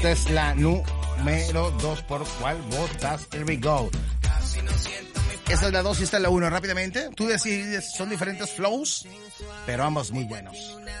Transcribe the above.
Esta es la número 2. ¿Por cuál votas? Here we go. Esta es la 2 y esta es la 1. Rápidamente, tú decides, son diferentes flows, pero ambos muy buenos.